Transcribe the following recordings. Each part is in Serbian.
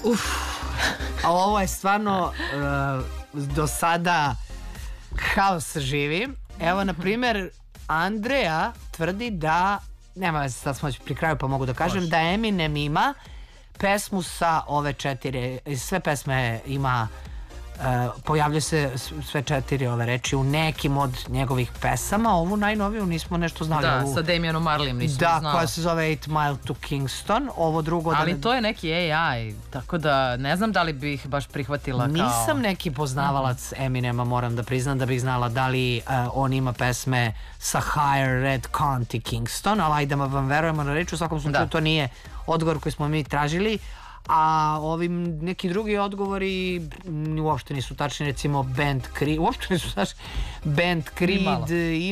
A ovo je stvarno do sada haos živi. Evo, na primjer, Andreja tvrdi da, nema veze, sad smo pri kraju pa mogu da kažem, da Eminem ima pesmu sa ove 4, sve pesme ima, pojavljaju se sve 4 ove reči u nekim od njegovih pesama. Ovu najnoviju nismo nešto znali. Da, sa Damianom Marleyem nismo znali. Da, koja se zove 8 Mile to Kingston. Ovo drugo... Ali to je neki AI, tako da ne znam da li bih baš prihvatila kao... Nisam neki poznavalac Eminema, moram da priznam, da bih znala da li on ima pesme sa Higher Red County Kingston, ali ajde da vam verujemo na reč, u svakom slučaju to nije odgovor koji smo mi tražili. A ovim neki drugi odgovori uopšte nisu tačni, recimo Band Creed, uopšte nisu tačni. Band Creed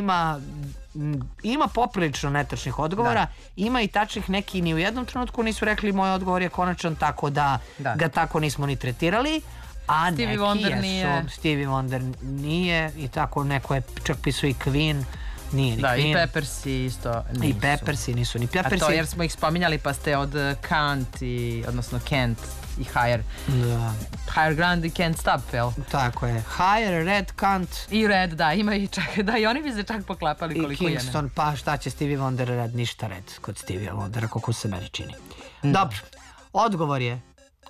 ima poprilično netačnih odgovora, ima i tačnih, neki ni u jednom trenutku nisu rekli moj odgovor je konačan, tako da ga tako nismo ni tretirali. A Stevie neki Wonder jesu, nije. Stevie Wonder nije i tako, neko je čak pisao i Queen. Nije ni da, Queen. I Peppersi isto nisu. I Peppersi nisu ni Peppersi. A to jer smo ih spominjali pa ste od Kant i, odnosno Kent i Higher. Da. Higher Ground i Can't Stop, jel? Tako je. Higher, Red, Kant. I Red, da, ima i čak, da, i oni bi se čak poklapali koliko je. I Kingston, pa šta će Stevie Wonder Red? Ništa Red kod Stevie Wondera, kako se meni čini. Dobro, odgovor je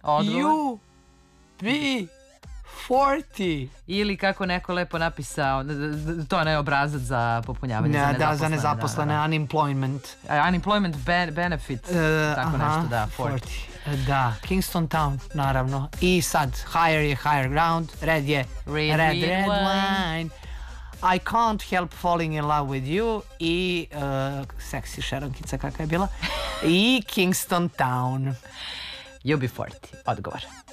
UB40. Ili kako neko lepo napisao, to je obrazac za popunjavanje za nezaposlene. Da, za nezaposlene, unemployment. Unemployment benefit, tako nešto, da, 40. Da, Kingston Town, naravno. I sad, Higher je Higher Ground, Red je Red Wine. I can't help falling in love with you i seksi šeronkica kakva je bila i Kingston Town. UB40, odgovor.